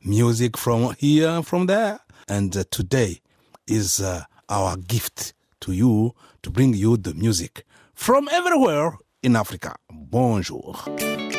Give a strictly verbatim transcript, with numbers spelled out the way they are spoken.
music from here, from there. And uh, today is uh, our gift to you to bring you the music from everywhere in Africa. Bonjour.